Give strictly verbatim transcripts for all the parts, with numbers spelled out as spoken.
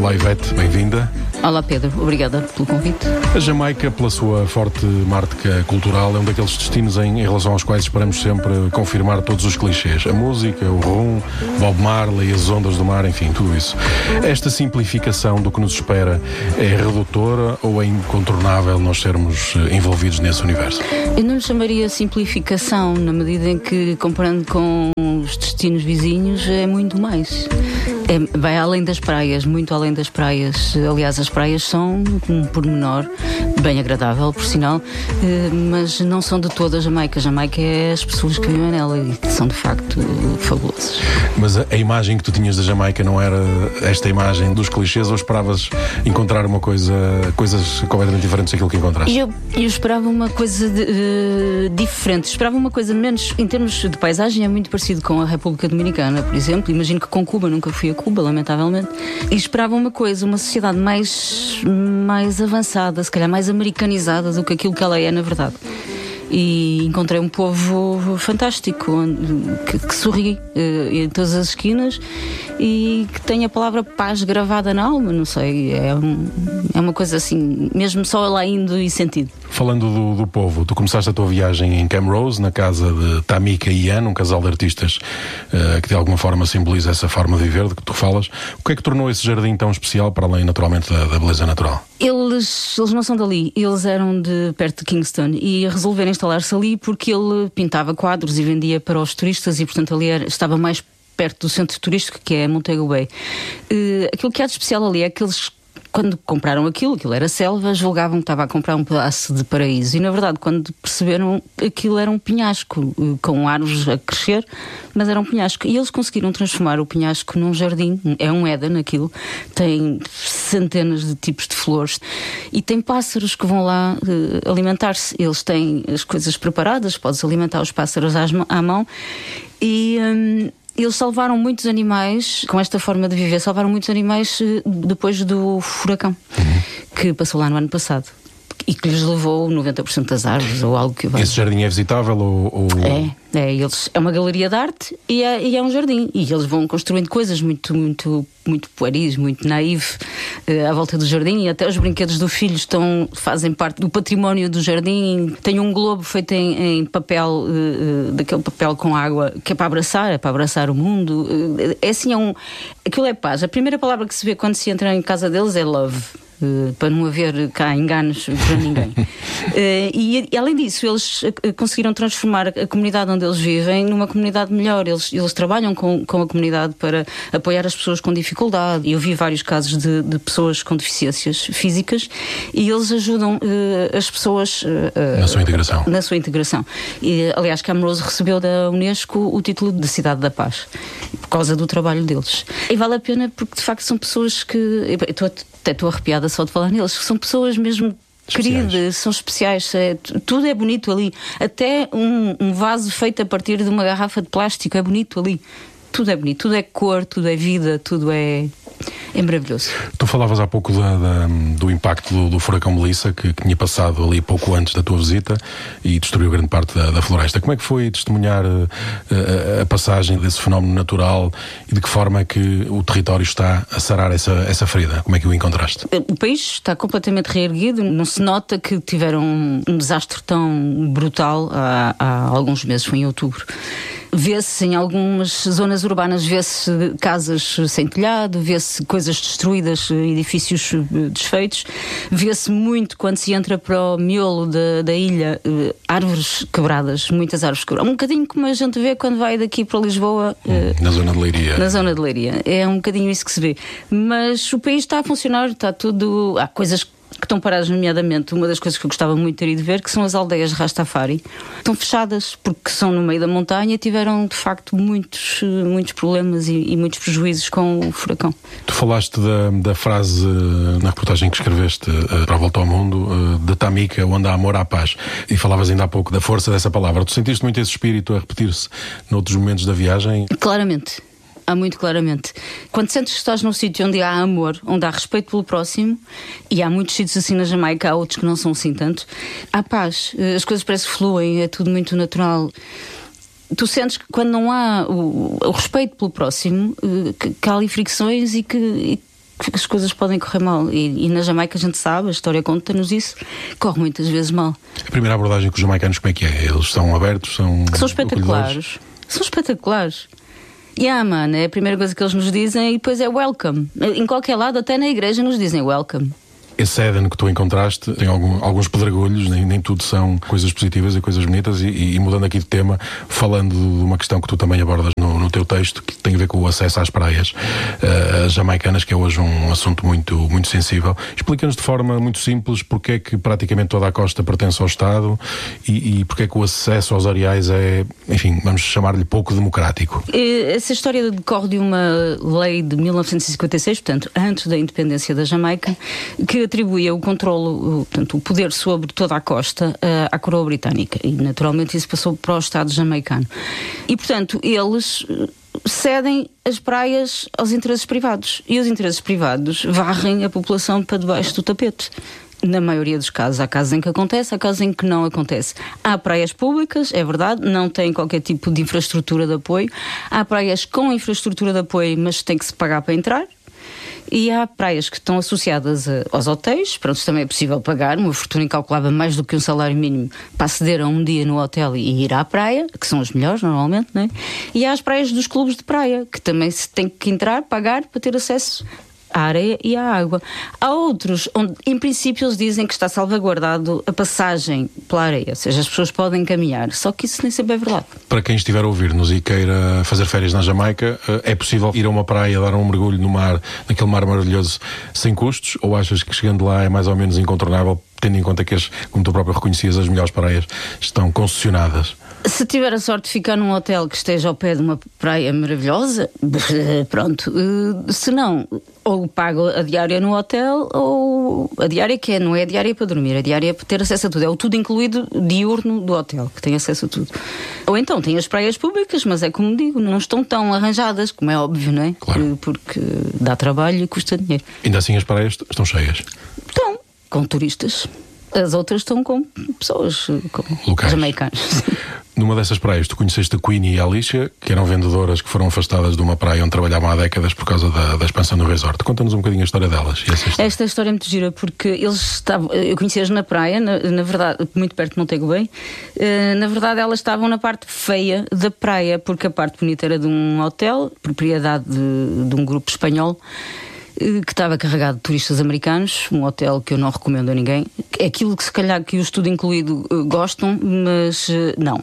Olá Ivete, bem-vinda. Olá Pedro, obrigada pelo convite. A Jamaica, pela sua forte marca cultural, é um daqueles destinos em, em relação aos quais esperamos sempre confirmar todos os clichês. A música, o rum, Bob Marley, as ondas do mar, enfim, tudo isso. Esta simplificação do que nos espera é redutora ou é incontornável nós sermos envolvidos nesse universo? Eu não lhe chamaria simplificação, na medida em que, comparando com os destinos vizinhos, é muito mais. É, vai além das praias, muito além das praias. Aliás, as praias são um pormenor bem agradável, por sinal, mas não são de toda a Jamaica. A Jamaica é as pessoas que vivem nela e que são de facto fabulosas. Mas a, a imagem que tu tinhas da Jamaica não era esta imagem dos clichês, ou esperavas encontrar uma coisa, coisas completamente diferentes daquilo que encontraste? Eu, eu esperava uma coisa de, uh, diferente, esperava uma coisa menos, em termos de paisagem é muito parecido com a República Dominicana, por exemplo. Imagino que com Cuba, nunca fui a Cuba, lamentavelmente, e esperava uma coisa, uma sociedade mais, mais avançada, se calhar mais americanizada do que aquilo que ela é na verdade. E encontrei um povo fantástico, que, que sorri uh, em todas as esquinas e que tem a palavra paz gravada na alma, não sei, é, um, é uma coisa assim, mesmo só lá indo e sentido. Falando do, do povo, tu começaste a tua viagem em Camrose, na casa de Tamika e Ian, um casal de artistas uh, que de alguma forma simboliza essa forma de viver de que tu falas. O que é que tornou esse jardim tão especial, para além naturalmente da, da beleza natural? Eles, eles não são dali, eles eram de perto de Kingston e resolveram instalar-se ali porque ele pintava quadros e vendia para os turistas e portanto ali era, estava mais perto do centro turístico, que é Montego Bay. Uh, aquilo que há de especial ali é que eles, quando compraram aquilo, aquilo era selva, julgavam que estava a comprar um pedaço de paraíso. E na verdade, quando perceberam, aquilo era um penhasco, com árvores a crescer, mas era um penhasco. E eles conseguiram transformar o penhasco num jardim. É um Éden aquilo. Tem centenas de tipos de flores. E tem pássaros que vão lá uh, alimentar-se. Eles têm as coisas preparadas, podes alimentar os pássaros às, à mão. E... Um, Eles salvaram muitos animais, com esta forma de viver, salvaram muitos animais depois do furacão, uhum. que passou lá no ano passado. E que lhes levou noventa por cento das árvores, ou algo que vai. Esse jardim é visitável? Ou, ou... É, é, eles, é uma galeria de arte e é, e é um jardim. E eles vão construindo coisas muito, muito, muito pueris, muito naive uh, à volta do jardim. E até os brinquedos do filho estão, fazem parte do património do jardim. Tem um globo feito em, em papel, uh, daquele papel com água, que é para abraçar, é para abraçar o mundo. Uh, é assim, é um, aquilo é paz. A primeira palavra que se vê quando se entra em casa deles é love. Uh, para não haver cá enganos para ninguém. uh, e, e além disso, eles uh, conseguiram transformar a comunidade onde eles vivem numa comunidade melhor. Eles, eles trabalham com, com a comunidade para apoiar as pessoas com dificuldade. Eu vi vários casos de, de pessoas com deficiências físicas e eles ajudam uh, as pessoas uh, na sua integração. Na sua integração. E, aliás, Camrose recebeu da Unesco o título de Cidade da Paz por causa do trabalho deles. E vale a pena porque de facto são pessoas que... Eu até estou arrepiada só de falar neles, que são pessoas mesmo especiais. Queridas, são especiais, é, tudo é bonito ali, até um, um vaso feito a partir de uma garrafa de plástico é bonito ali, tudo é bonito, tudo é cor, tudo é vida, tudo é, é maravilhoso. Tu falavas há pouco da, da, do impacto do, do furacão Melissa, que, que tinha passado ali pouco antes da tua visita e destruiu grande parte da, da floresta. Como é que foi testemunhar a, a, a passagem desse fenómeno natural e de que forma é que o território está a sarar essa, essa ferida? Como é que o encontraste? O país está completamente reerguido, não se nota que tiveram um, um desastre tão brutal há, há alguns meses, foi em outubro. Vê-se em algumas zonas urbanas, vê-se casas sem telhado, vê-se coisas destruídas, edifícios desfeitos, vê-se muito quando se entra para o miolo da, da ilha, árvores quebradas, muitas árvores quebradas. Um bocadinho como a gente vê quando vai daqui para Lisboa. Hum, na zona de Leiria. Na zona de Leiria. É um bocadinho isso que se vê. Mas o país está a funcionar, está tudo... Há coisas que estão paradas, nomeadamente, uma das coisas que eu gostava muito de ter ido ver, que são as aldeias Rastafari. Estão fechadas porque são no meio da montanha e tiveram, de facto, muitos, muitos problemas e, e muitos prejuízos com o furacão. Tu falaste da, da frase na reportagem que escreveste uh, para a Volta ao Mundo, uh, da Tamika, onde há amor, há paz. E falavas ainda há pouco da força dessa palavra. Tu sentiste muito esse espírito a repetir-se noutros momentos da viagem? Claramente. Há muito claramente. Quando sentes que estás num sítio onde há amor, onde há respeito pelo próximo, e há muitos sítios assim na Jamaica, há outros que não são assim tanto, há paz, as coisas parecem que fluem, é tudo muito natural. Tu sentes que quando não há o, o respeito pelo próximo, que, que há ali fricções e que, e que as coisas podem correr mal. E, e na Jamaica a gente sabe, a história conta-nos isso, corre muitas vezes mal. A primeira abordagem com os jamaicanos, como é que é? Eles são abertos, são... São espetaculares. São espetaculares. E ah, mano, é a primeira coisa que eles nos dizem e depois é welcome. Em qualquer lado, até na igreja, nos dizem welcome. Esse Éden que tu encontraste tem algum, alguns pedregulhos, nem, nem tudo são coisas positivas e coisas bonitas. E, e mudando aqui de tema, falando de uma questão que tu também abordas no, no teu texto, que tem a ver com o acesso às praias uh, jamaicanas, que é hoje um assunto muito, muito sensível. Explica-nos de forma muito simples porque é que praticamente toda a costa pertence ao Estado e, e porque é que o acesso aos areais é, enfim, vamos chamar-lhe pouco democrático. Essa história decorre de uma lei de mil novecentos e cinquenta e seis, portanto, antes da independência da Jamaica, que atribuía o controlo, portanto, o poder sobre toda a costa uh, à coroa britânica. E, naturalmente, isso passou para o Estado jamaicano. E, portanto, eles cedem as praias aos interesses privados. E os interesses privados varrem a população para debaixo do tapete. Na maioria dos casos. Há casos em que acontece, há casos em que não acontece. Há praias públicas, é verdade, não têm qualquer tipo de infraestrutura de apoio. Há praias com infraestrutura de apoio, mas tem que se pagar para entrar. E há praias que estão associadas a, aos hotéis, pronto, também é possível pagar uma fortuna incalculável, mais do que um salário mínimo, para aceder a um dia no hotel e ir à praia, que são os melhores normalmente, não é? E há as praias dos clubes de praia, que também se tem que entrar, pagar para ter acesso à areia e à água. Há outros onde, em princípio, eles dizem que está salvaguardado a passagem pela areia, ou seja, as pessoas podem caminhar, só que isso nem sempre é verdade. Para quem estiver a ouvir-nos e queira fazer férias na Jamaica, é possível ir a uma praia, dar um mergulho no mar, naquele mar maravilhoso, sem custos, ou achas que chegando lá é mais ou menos incontornável, tendo em conta que, as, como tu próprio reconhecias, as melhores praias estão concessionadas? Se tiver a sorte de ficar num hotel que esteja ao pé de uma praia maravilhosa, pronto. Se não, ou pago a diária no hotel, ou a diária que é, não é a diária para dormir, a diária é para ter acesso a tudo. É o tudo incluído diurno do hotel, que tem acesso a tudo. Ou então tem as praias públicas, mas é como digo, não estão tão arranjadas, como é óbvio, não é? Claro. Porque dá trabalho e custa dinheiro. Ainda assim as praias estão cheias? Estão, com turistas. As outras estão com pessoas, com locais, jamaicanos. Numa dessas praias, tu conheceste a Queenie e a Alicia, que eram vendedoras que foram afastadas de uma praia onde trabalhavam há décadas por causa da, da expansão do resort. Conta-nos um bocadinho a história delas. E essa história. Esta história é muito gira, porque eles estavam, eu conheci-as na praia, na, na verdade, muito perto de Montego Bay. Uh, na verdade, elas estavam na parte feia da praia, porque a parte bonita era de um hotel, propriedade de, de um grupo espanhol, que estava carregado de turistas americanos, um hotel que eu não recomendo a ninguém. É aquilo que se calhar que os tudo incluído gostam, mas não.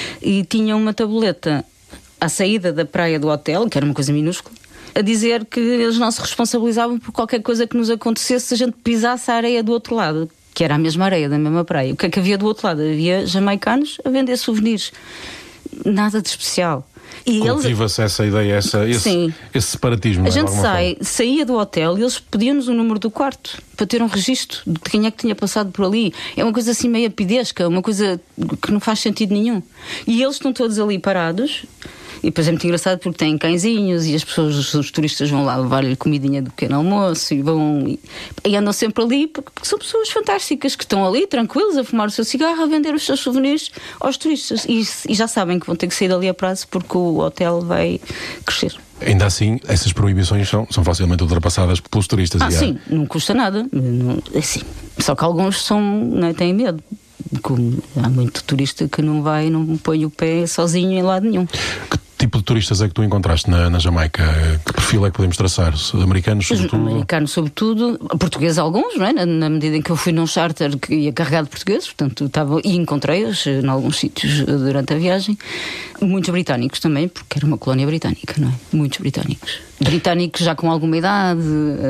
E tinha uma tabuleta à saída da praia do hotel, que era uma coisa minúscula, a dizer que eles não se responsabilizavam por qualquer coisa que nos acontecesse se a gente pisasse a areia do outro lado, que era a mesma areia da mesma praia. O que é que havia do outro lado? Havia jamaicanos a vender souvenirs. Nada de especial. E cultiva-se essa ideia, essa, esse, esse separatismo. A gente sai, saía do hotel e eles pediam-nos o número do quarto para ter um registro de quem é que tinha passado por ali. É uma coisa assim meio pidesca, uma coisa que não faz sentido nenhum. E eles estão todos ali parados. E depois é muito engraçado porque têm cãezinhos e as pessoas, os, os turistas vão lá levar-lhe comidinha do pequeno almoço e vão e, e andam sempre ali porque, porque são pessoas fantásticas que estão ali tranquilos a fumar o seu cigarro, a vender os seus souvenirs aos turistas e, e já sabem que vão ter que sair dali a prazo porque o hotel vai crescer. Ainda assim, essas proibições são, são facilmente ultrapassadas pelos turistas. Ah, sim, não custa nada. Não, assim, só que alguns são, não é, têm medo. Como há muito turista que não vai, não põe o pé sozinho em lado nenhum. Que tipo de turistas é que tu encontraste na, na Jamaica? Que perfil é que podemos traçar? Americanos, sobretudo? Americanos, sobretudo. Portugueses, alguns, não é? Na, na medida em que eu fui num charter que ia carregado de portugueses, portanto, estava, e encontrei-os em alguns sítios durante a viagem. Muitos britânicos também, porque era uma colónia britânica, não é? Muitos britânicos. Britânicos já com alguma idade,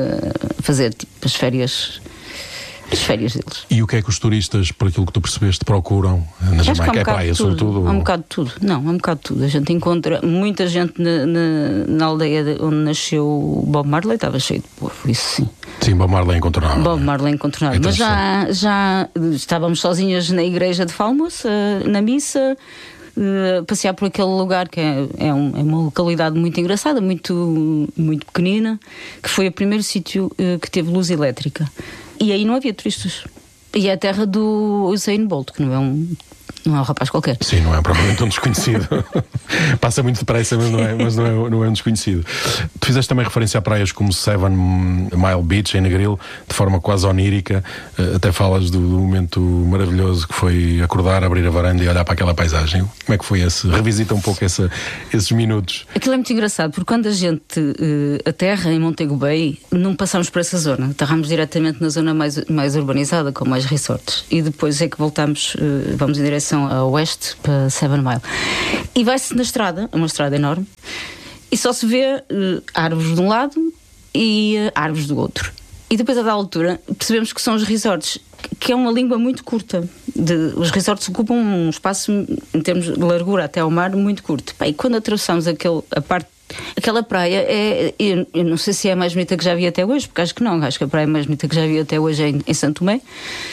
a fazer tipo as férias... as férias deles. E o que é que os turistas, por aquilo que tu percebeste, procuram na Jamaica? É praia, sobretudo? Há um bocado de tudo. Não, há um bocado de tudo. A gente encontra muita gente na, na, na aldeia onde nasceu o Bob Marley, estava cheio de povo, isso sim. Sim, Bob Marley é incontornável. Bob Marley é incontornável. Mas já, já estávamos sozinhas na igreja de Falmouth, na missa, Uh, passear por aquele lugar que é, é, um, é uma localidade muito engraçada, muito, muito pequenina, que foi o primeiro sítio uh, que teve luz elétrica. E aí não havia turistas. E é a terra do Usain Bolt, que não é um, Não é um rapaz qualquer. Sim, não é propriamente um desconhecido. Passa muito depressa, mas, não é, mas não, é, não é um desconhecido. Tu fizeste também referência a praias como Seven Mile Beach, em Negril, de forma quase onírica. Até falas do, do momento maravilhoso que foi acordar, abrir a varanda e olhar para aquela paisagem. Como é que foi esse? Revisita um pouco essa, esses minutos. Aquilo é muito engraçado, porque quando a gente uh, aterra em Montego Bay, não passamos por essa zona. Aterramos diretamente na zona mais, mais urbanizada, com mais resorts. E depois é que voltamos, uh, vamos em direção a oeste para Seven Mile. E vai-se na estrada, uma estrada enorme, e só se vê uh, árvores de um lado e uh, árvores do outro. E depois, a da altura, percebemos que são os resorts, que é uma língua muito curta. De, os resorts ocupam um espaço, em termos de largura até ao mar, muito curto. E quando atravessamos aquele, a parte aquela praia, é, eu, eu não sei se é a mais bonita que já vi até hoje, porque acho que não, acho que a praia mais bonita que já vi até hoje é em, em Santo Tomé,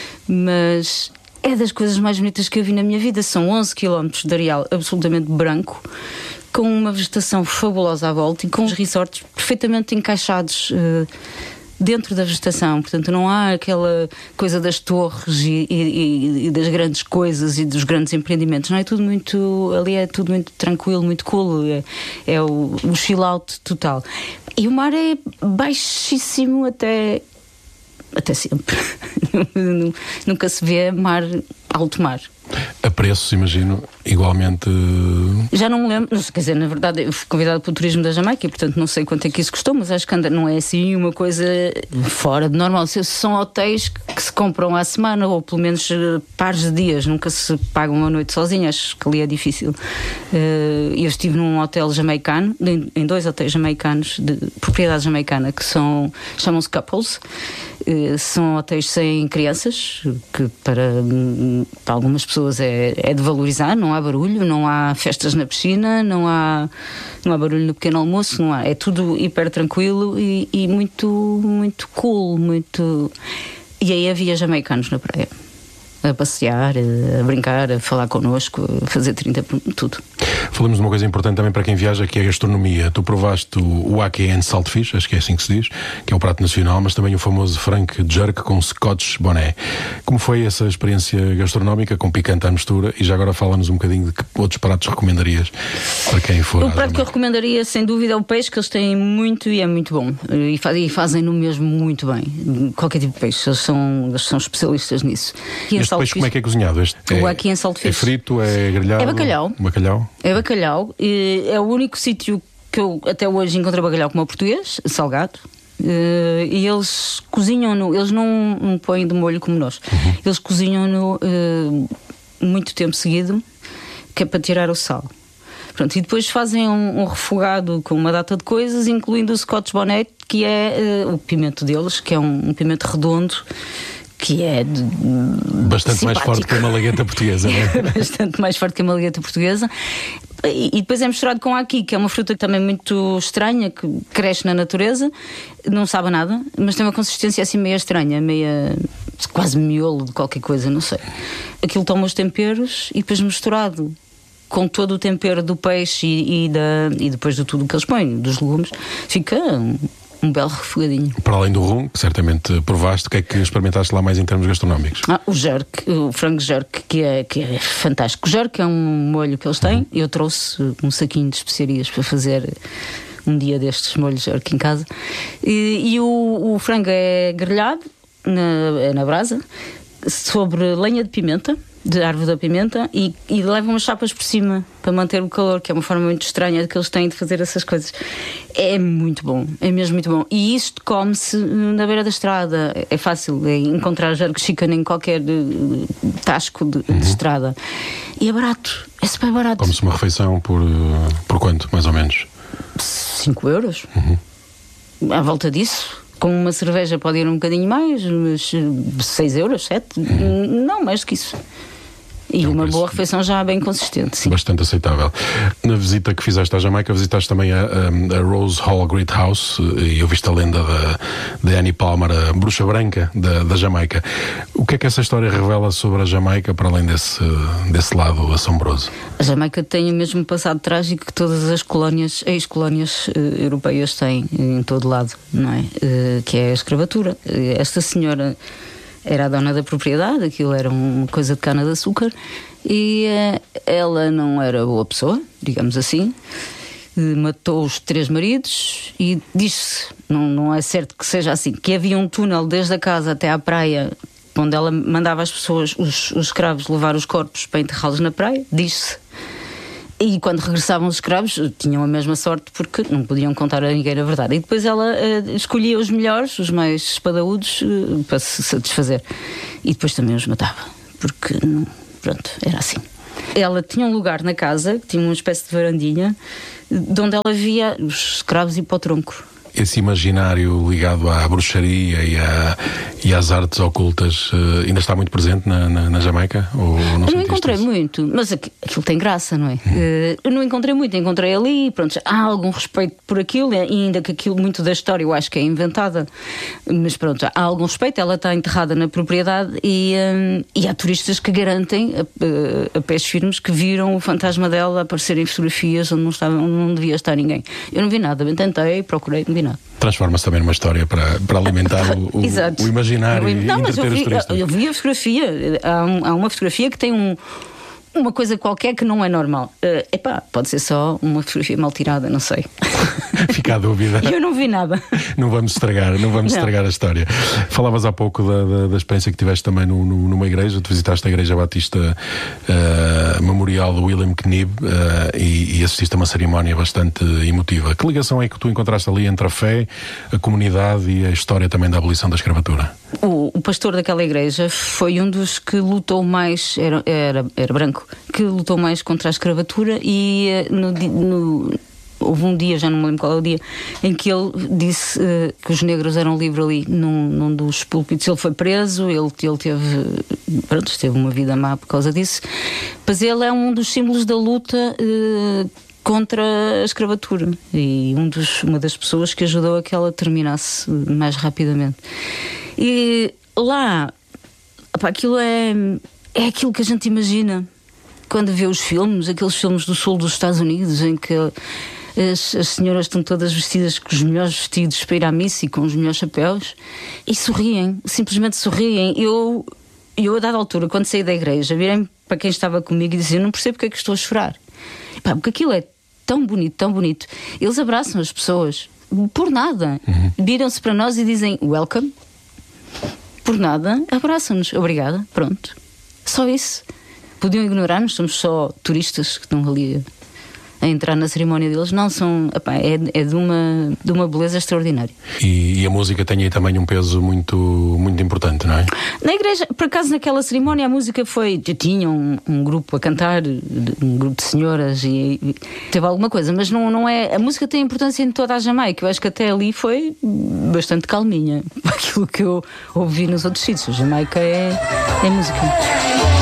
mas é das coisas mais bonitas que eu vi na minha vida. São onze quilómetros de areal absolutamente branco, com uma vegetação fabulosa à volta e com os resorts perfeitamente encaixados uh, dentro da vegetação. Portanto, não há aquela coisa das torres e, e, e das grandes coisas e dos grandes empreendimentos. Não é tudo muito, ali é tudo muito tranquilo, muito cool, é, é o, o chill out total. E o mar é baixíssimo até até sempre. Nunca se vê mar, alto mar. A preços, imagino, igualmente... Já não me lembro, quer dizer, na verdade eu fui convidado pelo turismo da Jamaica e portanto não sei quanto é que isso custou, mas acho que anda, não é assim uma coisa fora de normal. São hotéis que se compram à semana, ou pelo menos pares de dias, nunca se paga uma noite sozinha, acho que ali é difícil. Eu estive num hotel jamaicano, em dois hotéis jamaicanos, de propriedade jamaicana, que são, chamam-se Couples. São hotéis sem crianças, que para, para algumas pessoas é, é de valorizar. Não há barulho, não há festas na piscina, não há, não há barulho no pequeno almoço, não há, é tudo hiper tranquilo e, e muito, muito cool, muito... E aí havia jamaicanos na praia, a passear, a brincar, a falar connosco, a fazer trinta, tudo. Falamos de uma coisa importante também para quem viaja, que é a gastronomia. Tu provaste o, o Ackee and Saltfish, acho que é assim que se diz, que é o prato nacional, mas também o famoso frank jerk com Scotch bonnet. Como foi essa experiência gastronómica, com picante à mistura? E já agora fala-nos um bocadinho de que outros pratos recomendarias para quem for. O prato que eu recomendaria, sem dúvida, é o peixe, que eles têm muito e é muito bom. E, faz, e fazem-no mesmo muito bem. Qualquer tipo de peixe, eles são, eles são especialistas nisso. E este peixe como é que é cozinhado? Este o é, Ackee and Saltfish. É frito, é grelhado? É bacalhau. Bacalhau? É bacalhau. É o único sítio que eu até hoje encontrei bacalhau como o português, salgado. E eles cozinham-no, eles não, não põem de molho como nós. Uhum. Eles cozinham-no muito tempo seguido, que é para tirar o sal. Pronto, e depois fazem um, um refogado com uma data de coisas, incluindo o Scotch bonnet, que é uh, o pimento deles, que é um, um pimento redondo, que é de, bastante simpático. Mais forte que a malagueta portuguesa, não é? Bastante mais forte que a malagueta portuguesa. E, e depois é misturado com aqui, que é uma fruta também muito estranha, que cresce na natureza, não sabe nada, mas tem uma consistência assim meio estranha, meia quase miolo de qualquer coisa, não sei. Aquilo toma os temperos e depois misturado com todo o tempero do peixe e, e, da, e depois de tudo o que eles põem, dos legumes, fica um, um belo refogadinho. Para além do rum, que certamente provaste, o que é que experimentaste lá mais em termos gastronómicos? Ah, o jerk, o frango jerk, que é, que é fantástico. O jerk é um molho que eles têm. Uhum. Eu trouxe um saquinho de especiarias para fazer um dia destes molhos jerk em casa. E, e o, o frango é grelhado na, é na brasa, sobre lenha de pimenta, de árvore da pimenta, e, e levam umas chapas por cima para manter o calor, que é uma forma muito estranha que eles têm de fazer essas coisas. É muito bom, é mesmo muito bom. E isto come-se na beira da estrada. É fácil é encontrar jerk chicken em qualquer uh, tasco de, uhum. de estrada. E é barato, é super barato. Come-se uma refeição por, uh, por quanto, mais ou menos? cinco euros. Uhum. À volta disso. Com uma cerveja pode ir um bocadinho mais, mas seis euros, sete, hum. não mais do que isso. E é um uma preço boa refeição já bem consistente, sim. Bastante aceitável. Na visita que fizeste à Jamaica, visitaste também a, a, a Rose Hall Great House, e eu viste a lenda da, da Annie Palmer, a bruxa branca da, da Jamaica. O que é que essa história revela sobre a Jamaica, para além desse, desse lado assombroso? A Jamaica tem o mesmo passado trágico que todas as colónias, ex-colónias uh, europeias têm em todo lado, não é? Uh, que é a escravatura. Uh, esta senhora era a dona da propriedade, aquilo era uma coisa de cana-de-açúcar, e uh, ela não era boa pessoa, digamos assim. Matou os três maridos e diz-se, não, não é certo que seja assim, que havia um túnel desde a casa até à praia, onde ela mandava as pessoas, os, os escravos, levar os corpos para enterrá-los na praia, diz-se. E quando regressavam os escravos tinham a mesma sorte, porque não podiam contar a ninguém a verdade. E depois ela uh, escolhia os melhores, os mais espadaúdos, uh, para se satisfazer. E depois também os matava, porque, pronto, era assim. Ela tinha um lugar na casa, tinha uma espécie de varandinha, de onde ela via os escravos ir para o tronco. Esse imaginário ligado à bruxaria e, à, e às artes ocultas uh, ainda está muito presente na, na, na Jamaica? Ou não eu não encontrei isso? muito, mas aquilo tem graça, não é? Hum. Uh, eu não encontrei muito, encontrei ali, pronto, há algum respeito por aquilo, e ainda que aquilo, muito da história eu acho que é inventada, mas pronto, há algum respeito, ela está enterrada na propriedade e, um, e há turistas que garantem, a, a pés firmes, que viram o fantasma dela aparecer em fotografias onde não, estava, onde não devia estar ninguém. Eu não vi nada, bem tentei, procurei, não vi nada. Transforma-se também numa história para, para alimentar o, o, o imaginário e não, entreter os turistas. Eu, eu vi a fotografia, há, um, há uma fotografia que tem um, uma coisa qualquer que não é normal. Uh, epá, pode ser só uma fotografia mal tirada, não sei. Fica a dúvida. Eu não vi nada. Não vamos estragar, não vamos não. estragar a história. Falavas há pouco da, da, da experiência que tiveste também no, no, numa igreja. Tu visitaste a Igreja Batista uh, Memorial do William Knibb uh, e, e assististe a uma cerimónia bastante emotiva. Que ligação é que tu encontraste ali entre a fé, a comunidade e a história também da abolição da escravatura? O, o pastor daquela igreja foi um dos que lutou mais, era, era, era branco, que lutou mais contra a escravatura e no, no houve um dia, já não me lembro qual é o dia, em que ele disse uh, que os negros eram livres ali num, num dos púlpitos. Ele foi preso, ele, ele teve, pronto, teve uma vida má por causa disso, mas ele é um dos símbolos da luta uh, contra a escravatura e um dos, uma das pessoas que ajudou a que ela terminasse mais rapidamente. E lá, opa, aquilo é, é aquilo que a gente imagina quando vê os filmes, aqueles filmes do sul dos Estados Unidos, em que As, as senhoras estão todas vestidas com os melhores vestidos para ir à missa e com os melhores chapéus e sorriem, simplesmente sorriem. Eu, eu a dada altura, quando saí da igreja, virei para quem estava comigo e disse: eu não percebo porque é que estou a chorar. Pá, porque aquilo é tão bonito, tão bonito. Eles abraçam as pessoas por nada, uhum. Viram-se para nós e dizem welcome, por nada, abraçam-nos, obrigada, pronto, só isso. Podiam ignorar-nos, somos só turistas que estão ali a entrar na cerimónia deles. Não, são, epá, é, é de, uma, de uma beleza extraordinária. E, e a música tem aí também um peso muito, muito importante, não é? Na igreja, por acaso, naquela cerimónia a música foi, tinha um, um grupo a cantar, um grupo de senhoras, e, e teve alguma coisa, mas não, não é, a música tem importância em toda a Jamaica. Eu acho que até ali foi bastante calminha, aquilo que eu ouvi nos outros sítios. A Jamaica é, é música.